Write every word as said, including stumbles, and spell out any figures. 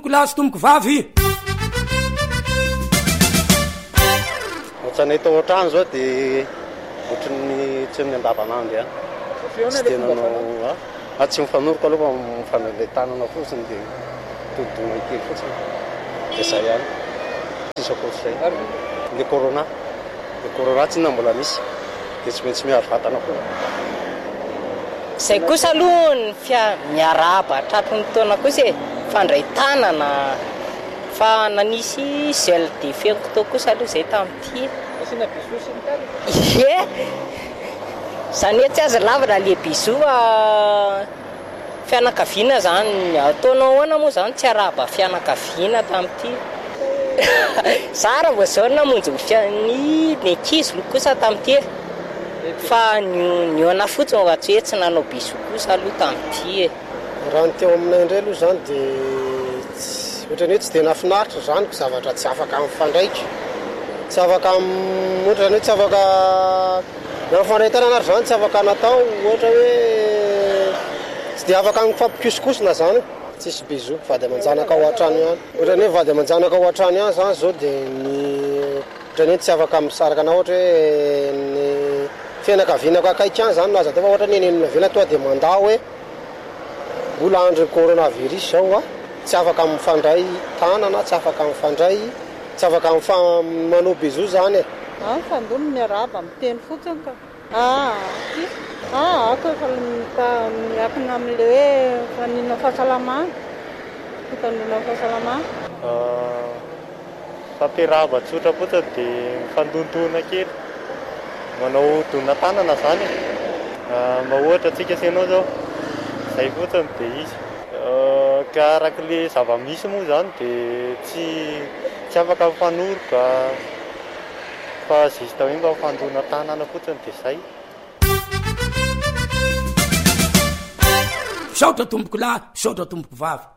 tomboko lahy sy tomboko vavy. Ohatran'ny tao an-trano zao dia ohatran'ny tsy amin'ny andavanandro ihany. Tsy tena nao a tsy mifanoroko aloha mifanale tanana fotsiny dia todidona kely fotsiny dia izay ihany. Sisa koatr'izay le corona le corona tsy na mbola misy dia tsy maintsy miaro vatana koa. Izay kosa aloha ny fia miaraba tratry ny taona kosa e fandray tanana fa nanisy gel de fiango tao kosa aloha izay tamin'ity. Asina bisou sy ny tany. Ie zany hoe tsy aza lavana le bisou fianakaviana zany ataonao ahoana moa zany tsy araba fianakaviana tamin'ity. Sara vao zao namonjy ny ankizy kosa tamin'ity fa ny ona fotsiny ho atsy hoe tsy nanao bisou kosa aloha tamin'ity e. Raha ny teo aminay indray aloha zany dia ohatrany hoe tsy dia nafinaritra zany ko zavatra tsy afaka mifandraika tsy afaka ohatrany hoe tsy afaka mifandray tanana zany tsy afaka natao ohatra hoe tsy dia afaka mifampikosikosina zany tsisy bisou vady aman-janaka ao an-trano ihany ohatrany hoe vady aman-janaka ao an-trano ihany zany zao dia ny ohatrany hoe tsy afaka misaraka na ohatra hoe ny fianakavianako akaiky ihany zany laza tefa ohatra ny eny navela toa dia mandà hoe mbola andro coronavirus zao a tsy afaka mifandray tanana tsy afaka mifandray tsy afaka manao bisou zany e. Ah, fandono miaraba miteny fotsiny ka. Ah, ah, ako efa miakina amin'ile hoe fanina fahasalamana. Fanina fahasalamana. Fampiarahaba tsotra fotsiny dia mifandontoana kely. Manao dona tanana zany mba ohatra antsika asianao zao izay fotsiny dia izy ka arak'ilay zava-misy moa zany dia tsy tsy afaka mifanoroka fa zista hoe mba mifandona tanana fotsiny dia izay. Saotra tomboko lahy, saotra tomboko vavy.